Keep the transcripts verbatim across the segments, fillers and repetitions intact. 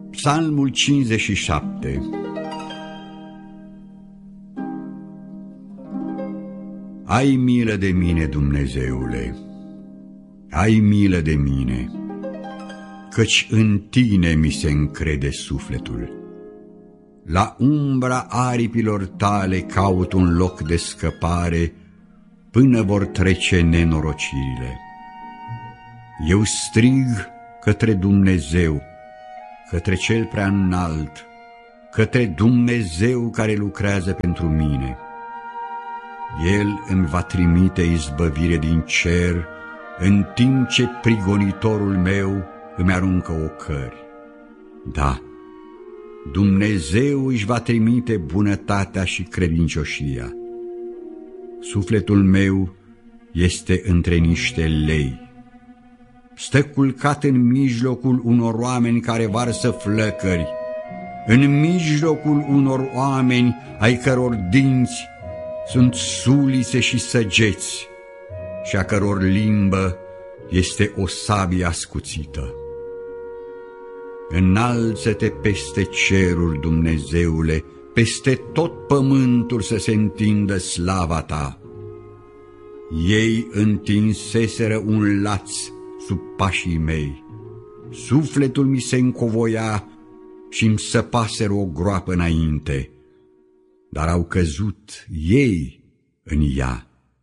Psalmul cincizeci și șapte. Ai milă de mine, Dumnezeule, ai milă de mine, căci în tine mi se încrede sufletul. La umbra aripilor tale caut un loc de scăpare până vor trece nenorocirile. Eu strig către Dumnezeu, către Cel Preaînalt, către Dumnezeu care lucrează pentru mine. El îmi va trimite izbăvire din cer, în timp ce prigonitorul meu îmi aruncă ocări. Da, Dumnezeu își va trimite bunătatea și credincioșia. Sufletul meu este între niște lei. Stă culcat în mijlocul unor oameni care varsă flăcări, în mijlocul unor oameni ai căror dinți sunt sulițe și săgeți și a căror limbă este o sabie ascuțită. Înalță-te peste ceruri, Dumnezeule, peste tot pământul să se întindă slava ta. Ei întinseseră un laț sub pașii mei, sufletul mi se încovoia și-mi săpaseră o groapă înainte, dar au căzut ei în ea.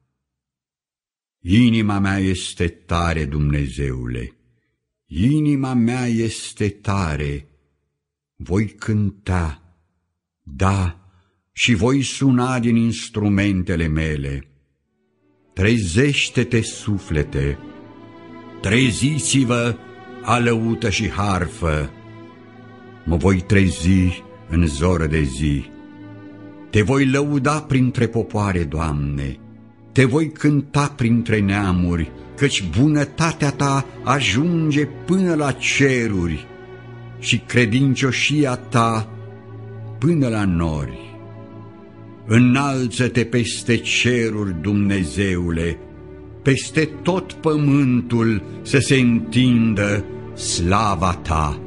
Inima mea este tare, Dumnezeule, inima mea este tare, voi cânta, da, și voi suna din instrumentele mele. Trezește-te, suflete, treziți-vă, alăută și harfă. Mă voi trezi în zoră de zi. Te voi lăuda printre popoare, Doamne, te voi cânta printre neamuri, căci bunătatea ta ajunge până la ceruri și credincioșia ta până la nori. Înalță-te peste ceruri, Dumnezeule, peste tot pământul să se întindă slava ta.